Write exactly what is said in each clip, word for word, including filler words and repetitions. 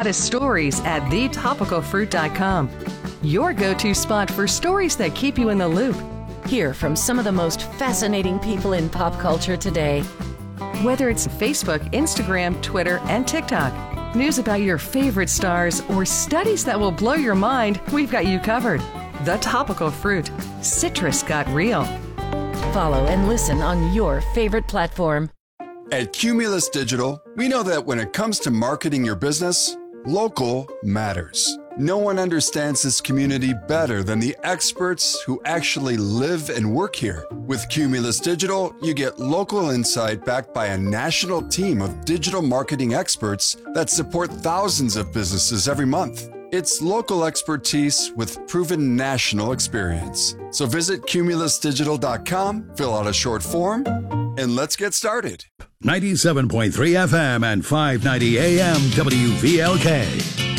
hottest stories at the topical fruit dot com. Your go-to spot for stories that keep you in the loop. Hear from some of the most fascinating people in pop culture today. Whether it's Facebook, Instagram, Twitter, and TikTok, news about your favorite stars, or studies that will blow your mind, we've got you covered. The Topical Fruit. Citrus got real. Follow and listen on your favorite platform. At Cumulus Digital, we know that when it comes to marketing your business, local matters. No one understands this community better than the experts who actually live and work here. With Cumulus Digital, you get local insight backed by a national team of digital marketing experts that support thousands of businesses every month. It's local expertise with proven national experience. So visit cumulus digital dot com, fill out a short form, and let's get started. ninety-seven point three F M and five ninety A M W V L K.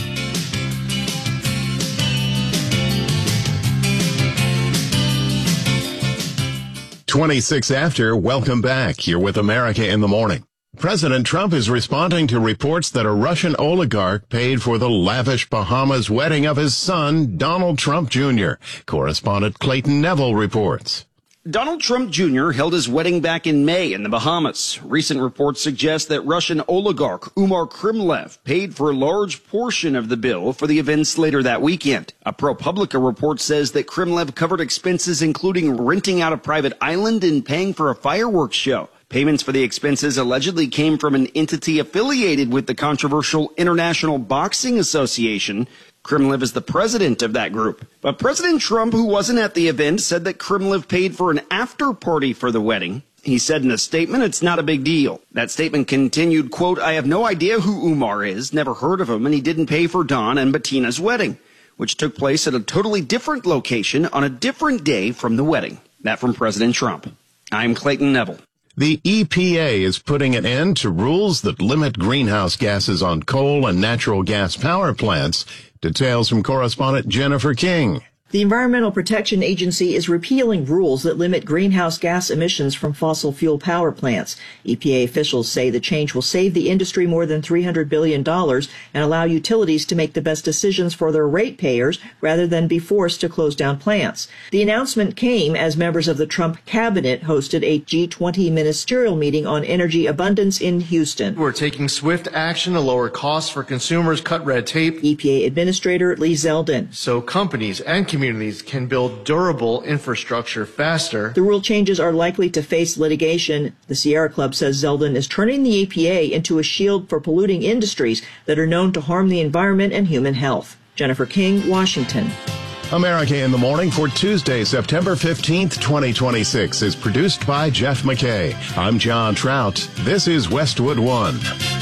twenty-six after, welcome back. You're with America in the Morning. President Trump is responding to reports that a Russian oligarch paid for the lavish Bahamas wedding of his son, Donald Trump Junior Correspondent Clayton Neville reports. Donald Trump Junior held his wedding back in May in the Bahamas. Recent reports suggest that Russian oligarch Umar Krymlev paid for a large portion of the bill for the events later that weekend. A ProPublica report says that Krymlev covered expenses including renting out a private island and paying for a fireworks show. Payments for the expenses allegedly came from an entity affiliated with the controversial International Boxing Association. Krymlev is the president of that group. But President Trump, who wasn't at the event, said that Krymlev paid for an after party for the wedding. He said in a statement, it's not a big deal. That statement continued, quote, I have no idea who Umar is, never heard of him, and he didn't pay for Don and Bettina's wedding, which took place at a totally different location on a different day from the wedding. That from President Trump. I'm Clayton Neville. The E P A is putting an end to rules that limit greenhouse gases on coal and natural gas power plants. Details from correspondent Jennifer King. The Environmental Protection Agency is repealing rules that limit greenhouse gas emissions from fossil fuel power plants. E P A officials say the change will save the industry more than three hundred billion dollars and allow utilities to make the best decisions for their ratepayers rather than be forced to close down plants. The announcement came as members of the Trump cabinet hosted a G twenty ministerial meeting on energy abundance in Houston. We're taking swift action to lower costs for consumers, cut red tape. E P A Administrator Lee Zeldin. So companies and communities Communities can build durable infrastructure faster. The rule changes are likely to face litigation. The Sierra Club says Zeldin is turning the E P A into a shield for polluting industries that are known to harm the environment and human health. Jennifer King, Washington. America in the Morning for Tuesday, September fifteenth, twenty twenty-six is produced by Jeff McKay. I'm John Trout. This is Westwood One.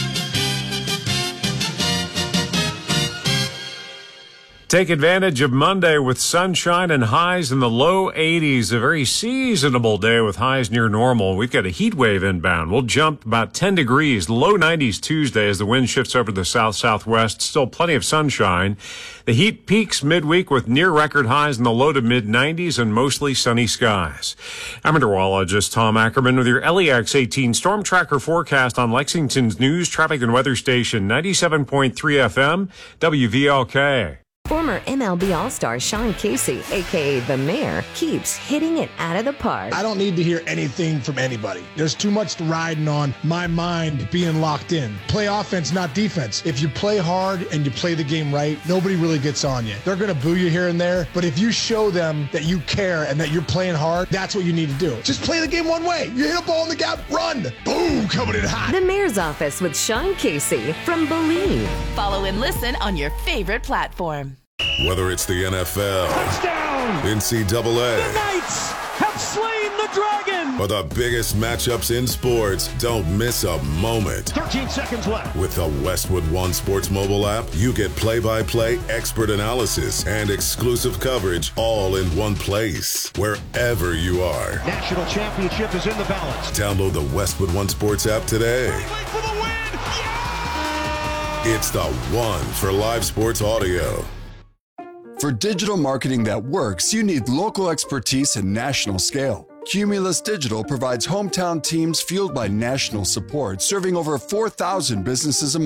Take advantage of Monday with sunshine and highs in the low eighties. A very seasonable day with highs near normal. We've got a heat wave inbound. We'll jump about ten degrees, low nineties Tuesday as the wind shifts over the south-southwest. Still plenty of sunshine. The heat peaks midweek with near record highs in the low to mid nineties and mostly sunny skies. I'm meteorologist Tom Ackerman with your L E X eighteen Storm Tracker forecast on Lexington's news, traffic, and weather station ninety-seven point three F M, W V L K. Former M L B All-Star Sean Casey, a k a. The Mayor, keeps hitting it out of the park. I don't need to hear anything from anybody. There's too much riding on my mind being locked in. Play offense, not defense. If you play hard and you play the game right, nobody really gets on you. They're going to boo you here and there, but if you show them that you care and that you're playing hard, that's what you need to do. Just play the game one way. You hit a ball in the gap, run. Boom, coming in hot. The Mayor's Office with Sean Casey from Believe. Follow and listen on your favorite platform. Whether it's the N F L, touchdown, N C double A, the Knights have slain the dragon, or the biggest matchups in sports, don't miss a moment. thirteen seconds left. With the Westwood One Sports mobile app, you get play-by-play, expert analysis, and exclusive coverage all in one place, wherever you are. National championship is in the balance. Download the Westwood One Sports app today. Wait for the win. Yeah! It's the one for live sports audio. For digital marketing that works, you need local expertise and national scale. Cumulus Digital provides hometown teams fueled by national support, serving over four thousand businesses a month.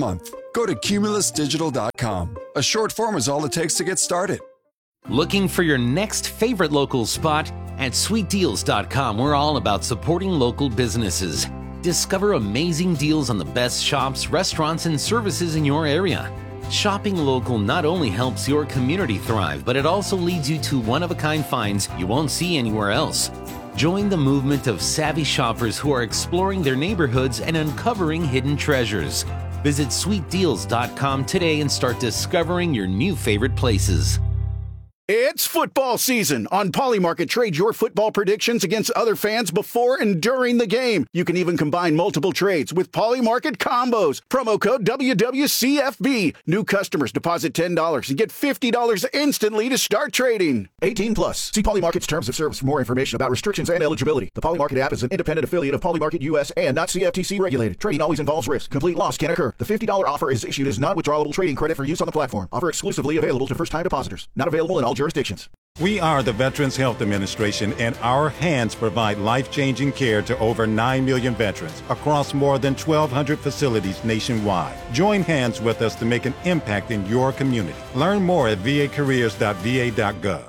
Go to cumulus digital dot com. A short form is all it takes to get started. Looking for your next favorite local spot? At sweet deals dot com, we're all about supporting local businesses. Discover amazing deals on the best shops, restaurants, and services in your area. Shopping local not only helps your community thrive, but it also leads you to one-of-a-kind finds you won't see anywhere else. Join the movement of savvy shoppers who are exploring their neighborhoods and uncovering hidden treasures. Visit sweet deals dot com today and start discovering your new favorite places. It's football season. On Polymarket, trade your football predictions against other fans before and during the game. You can even combine multiple trades with Polymarket combos. Promo code W W C F B. New customers deposit ten dollars and get fifty dollars instantly to start trading. eighteen plus. See Polymarket's terms of service for more information about restrictions and eligibility. The Polymarket app is an independent affiliate of Polymarket U S and not C F T C regulated. Trading always involves risk. Complete loss can occur. The fifty dollars offer is issued as non-withdrawable trading credit for use on the platform. Offer exclusively available to first-time depositors. Not available in all jurisdictions. We are the Veterans Health Administration, and our hands provide life-changing care to over nine million veterans across more than twelve hundred facilities nationwide. Join hands with us to make an impact in your community. Learn more at v a careers dot v a dot gov.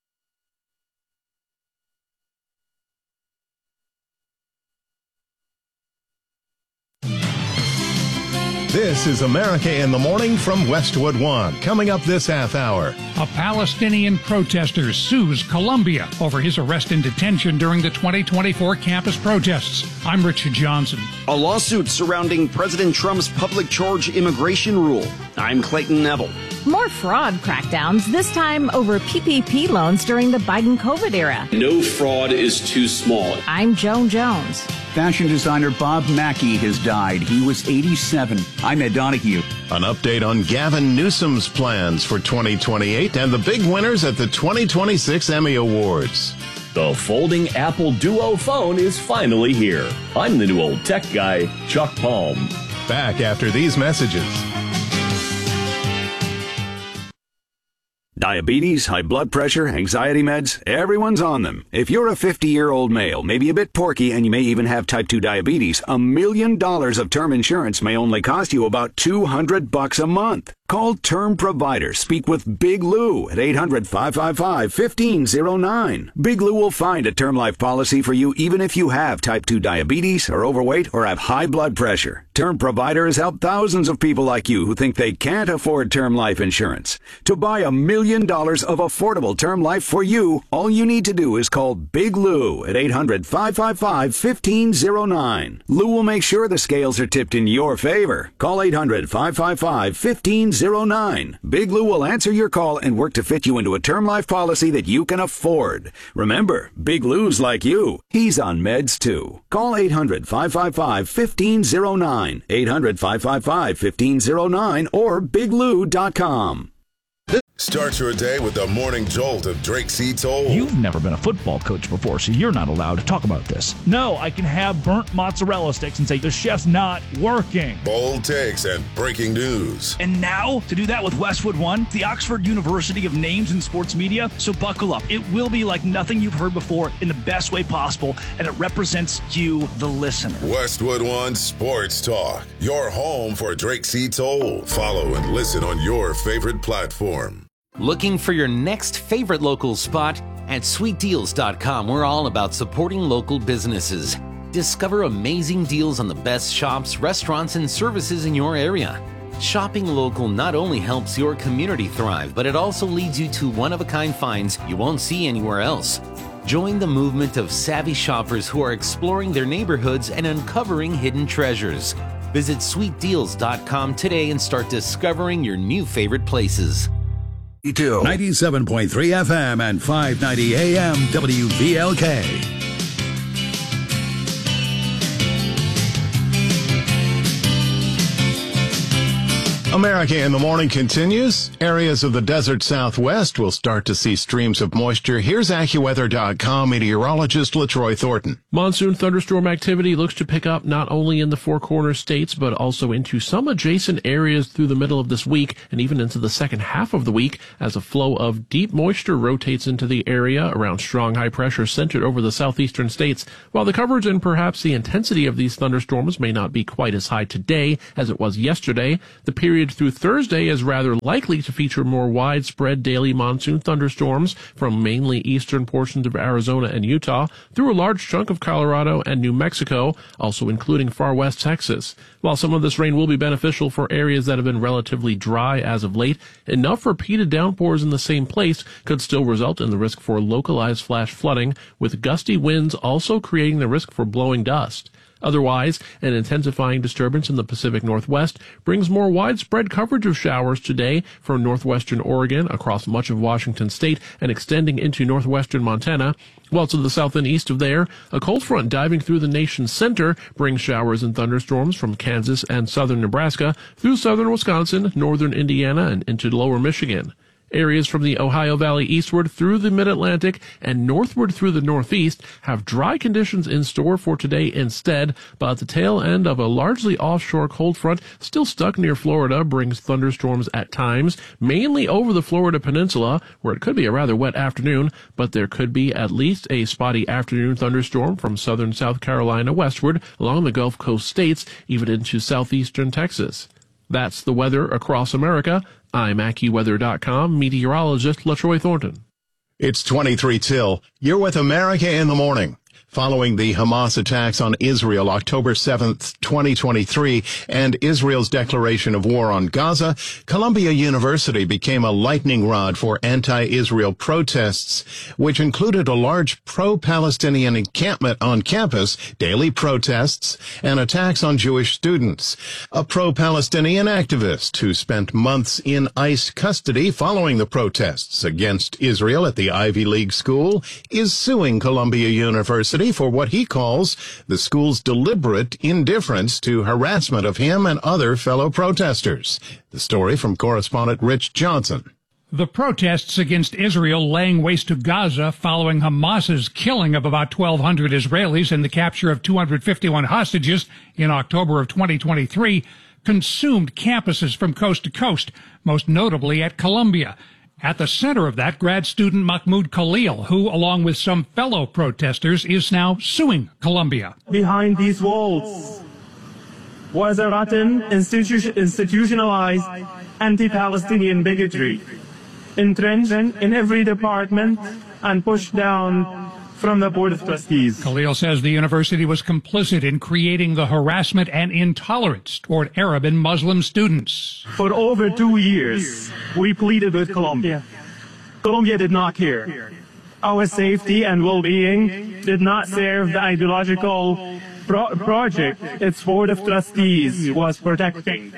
This is America in the Morning from Westwood One. Coming up this half hour. A Palestinian protester sues Colombia over his arrest and detention during the twenty twenty-four campus protests. I'm Richard Johnson. A lawsuit surrounding President Trump's public charge immigration rule. I'm Clayton Neville. More fraud crackdowns, this time over P P P loans during the Biden COVID era. No fraud is too small. I'm Joan Jones. Fashion designer Bob Mackie has died. He was eighty-seven. I'm Ed Donahue. An update on Gavin Newsom's plans for twenty twenty-eight and the big winners at the twenty twenty-six Emmy Awards. The folding Apple Duo phone is finally here. I'm the new old tech guy, Chuck Palm. Back after these messages. Diabetes, high blood pressure, anxiety meds, everyone's on them. If you're a fifty-year-old male, maybe a bit porky, and you may even have type two diabetes, a million dollars of term insurance may only cost you about two hundred bucks a month. Call Term Provider. Speak with Big Lou at eight hundred, five five five, one five zero nine. Big Lou will find a term life policy for you even if you have type two diabetes, are overweight, or have high blood pressure. Term Provider has helped thousands of people like you who think they can't afford term life insurance. To buy a million dollars of affordable term life for you, all you need to do is call Big Lou at eight hundred, five five five, one five zero nine. Lou will make sure the scales are tipped in your favor. Call eight hundred, five five five, one five zero nine. Big Lou will answer your call and work to fit you into a term life policy that you can afford. Remember, Big Lou's like you. He's on meds too. Call eight hundred, five five five, one five zero nine. eight hundred, five five five, one five zero nine or big lou dot com. Start your day with the morning jolt of Drake C. Toll. You've never been a football coach before, so you're not allowed to talk about this. No, I can have burnt mozzarella sticks and say the chef's not working. Bold takes and breaking news. And now, to do that with Westwood One, the Oxford University of Names in Sports Media. So buckle up. It will be like nothing you've heard before in the best way possible, and it represents you, the listener. Westwood One Sports Talk, your home for Drake C. Toll. Follow and listen on your favorite platform. Looking for your next favorite local spot? At sweet deals dot com, we're all about supporting local businesses. Discover amazing deals on the best shops, restaurants, and services in your area. Shopping local not only helps your community thrive, but it also leads you to one-of-a-kind finds you won't see anywhere else. Join the movement of savvy shoppers who are exploring their neighborhoods and uncovering hidden treasures. Visit sweet deals dot com today and start discovering your new favorite places. ninety-seven point three F M and five ninety A M W V L K. America in the Morning continues. Areas of the desert Southwest will start to see streams of moisture. Here's AccuWeather dot com meteorologist LaTroy Thornton. Monsoon thunderstorm activity looks to pick up not only in the Four Corners states, but also into some adjacent areas through the middle of this week and even into the second half of the week as a flow of deep moisture rotates into the area around strong high pressure centered over the southeastern states. While the coverage and perhaps the intensity of these thunderstorms may not be quite as high today as it was yesterday, the period through Thursday is rather likely to feature more widespread daily monsoon thunderstorms from mainly eastern portions of Arizona and Utah through a large chunk of Colorado and New Mexico, also including far west Texas. While some of this rain will be beneficial for areas that have been relatively dry as of late, enough repeated downpours in the same place could still result in the risk for localized flash flooding, with gusty winds also creating the risk for blowing dust. Otherwise, an intensifying disturbance in the Pacific Northwest brings more widespread coverage of showers today from northwestern Oregon across much of Washington state and extending into northwestern Montana. While to the south and east of there, a cold front diving through the nation's center brings showers and thunderstorms from Kansas and southern Nebraska through southern Wisconsin, northern Indiana, and into lower Michigan. Areas from the Ohio Valley eastward through the mid-Atlantic and northward through the northeast have dry conditions in store for today instead, but the tail end of a largely offshore cold front still stuck near Florida brings thunderstorms at times, mainly over the Florida peninsula, where it could be a rather wet afternoon, but there could be at least a spotty afternoon thunderstorm from southern South Carolina westward along the Gulf Coast states, even into southeastern Texas. That's the weather across America. I'm AccuWeather dot com meteorologist LaTroy Thornton. It's twenty-three till. You're with America in the Morning. Following the Hamas attacks on Israel October seventh, twenty twenty-three, and Israel's declaration of war on Gaza, Columbia University became a lightning rod for anti-Israel protests, which included a large pro-Palestinian encampment on campus, daily protests, and attacks on Jewish students. A pro-Palestinian activist who spent months in ICE custody following the protests against Israel at the Ivy League school is suing Columbia University for what he calls the school's deliberate indifference to harassment of him and other fellow protesters. The story from correspondent Rich Johnson. The protests against Israel laying waste to Gaza following Hamas's killing of about twelve hundred Israelis and the capture of two hundred fifty-one hostages in October of twenty twenty-three consumed campuses from coast to coast, most notably at Columbia. At the center of that, grad student Mahmoud Khalil, who, along with some fellow protesters, is now suing Columbia. Behind these walls was a rotten, institu- institutionalized anti-Palestinian bigotry, entrenched in every department and pushed down from the Board of Trustees. Khalil says the university was complicit in creating the harassment and intolerance toward Arab and Muslim students. For over two years, we pleaded with Columbia. Columbia did not care. Our safety and well-being did not serve the ideological pro- project its Board of Trustees was protecting.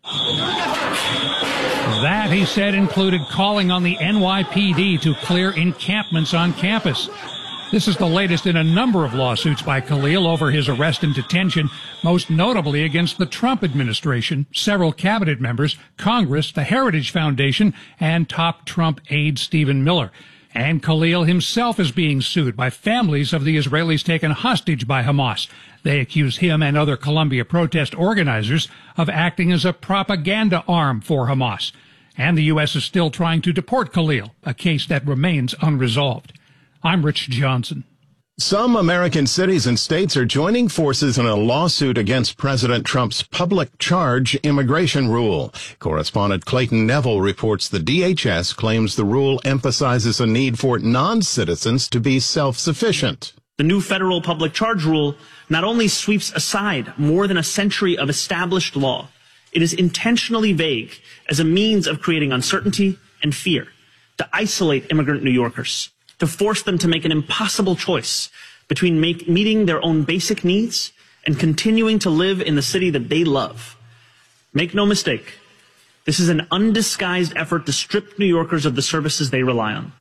That, he said, included calling on the N Y P D to clear encampments on campus. This is the latest in a number of lawsuits by Khalil over his arrest and detention, most notably against the Trump administration, several cabinet members, Congress, the Heritage Foundation, and top Trump aide Stephen Miller. And Khalil himself is being sued by families of the Israelis taken hostage by Hamas. They accuse him and other Columbia protest organizers of acting as a propaganda arm for Hamas. And the U S is still trying to deport Khalil, a case that remains unresolved. I'm Rich Johnson. Some American cities and states are joining forces in a lawsuit against President Trump's public charge immigration rule. Correspondent Clayton Neville reports the D H S claims the rule emphasizes a need for non-citizens to be self-sufficient. The new federal public charge rule not only sweeps aside more than a century of established law, it is intentionally vague as a means of creating uncertainty and fear, to isolate immigrant New Yorkers, to force them to make an impossible choice between make, meeting their own basic needs and continuing to live in the city that they love. Make no mistake, this is an undisguised effort to strip New Yorkers of the services they rely on.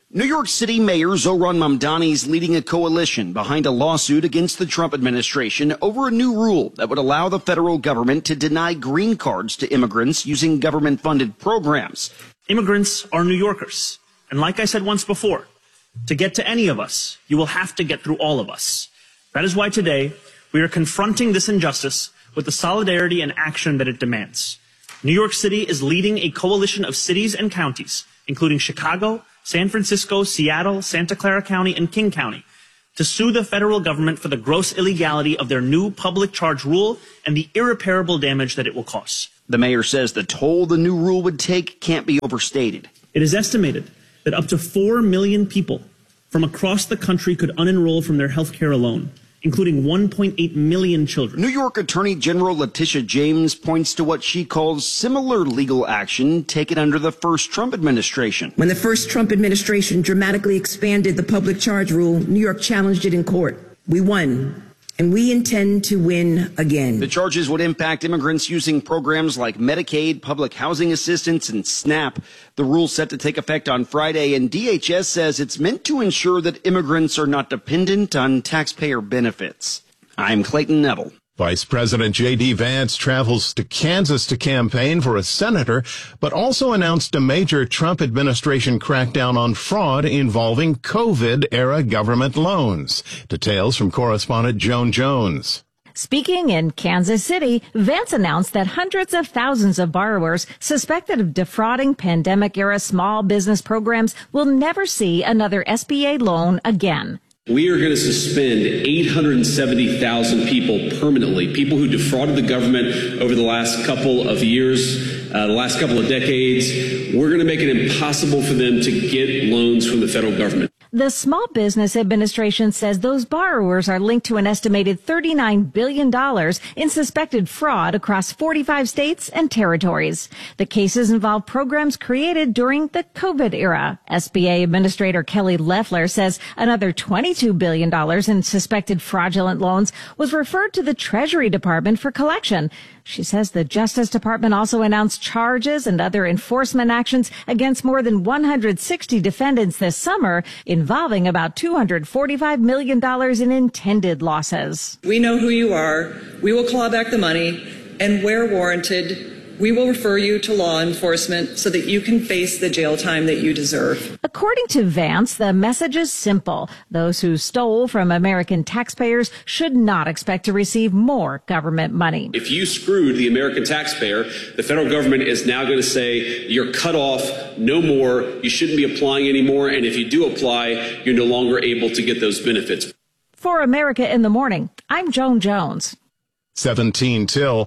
New York City Mayor Zohran Mamdani is leading a coalition behind a lawsuit against the Trump administration over a new rule that would allow the federal government to deny green cards to immigrants using government-funded programs. Immigrants are New Yorkers. And like I said once before, to get to any of us, you will have to get through all of us. That is why today we are confronting this injustice with the solidarity and action that it demands. New York City is leading a coalition of cities and counties, including Chicago, San Francisco, Seattle, Santa Clara County, and King County, to sue the federal government for the gross illegality of their new public charge rule and the irreparable damage that it will cause. The mayor says the toll the new rule would take can't be overstated. It is estimated that up to four million people from across the country could unenroll from their health care alone, including one point eight million children. New York Attorney General Letitia James points to what she calls similar legal action taken under the first Trump administration. When the first Trump administration dramatically expanded the public charge rule, New York challenged it in court. We won, and we intend to win again. The charges would impact immigrants using programs like Medicaid, public housing assistance, and SNAP. The rule set to take effect on Friday, and D H S says it's meant to ensure that immigrants are not dependent on taxpayer benefits. I'm Clayton Neville. Vice President J D. Vance travels to Kansas to campaign for a senator, but also announced a major Trump administration crackdown on fraud involving COVID-era government loans. Details from correspondent Joan Jones. Speaking in Kansas City, Vance announced that hundreds of thousands of borrowers suspected of defrauding pandemic-era small business programs will never see another S B A loan again. We are going to suspend eight hundred seventy thousand people permanently, people who defrauded the government over the last couple of years, uh, the last couple of decades. We're going to make it impossible for them to get loans from the federal government. The Small Business Administration says those borrowers are linked to an estimated thirty-nine billion dollars in suspected fraud across forty-five states and territories. The cases involve programs created during the COVID era. S B A Administrator Kelly Loeffler says another twenty-two billion dollars in suspected fraudulent loans was referred to the Treasury Department for collection. She says the Justice Department also announced charges and other enforcement actions against more than one hundred sixty defendants this summer, involving about two hundred forty-five million dollars in intended losses. We know who you are. We will claw back the money, and where warranted, we will refer you to law enforcement so that you can face the jail time that you deserve. According to Vance, the message is simple. Those who stole from American taxpayers should not expect to receive more government money. If you screwed the American taxpayer, the federal government is now going to say you're cut off, no more, you shouldn't be applying anymore, and if you do apply, you're no longer able to get those benefits. For America in the Morning, I'm Joan Jones. seventeen till.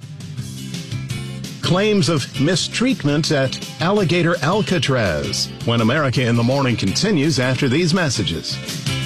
Claims of mistreatment at Alligator Alcatraz. When America in the Morning continues after these messages.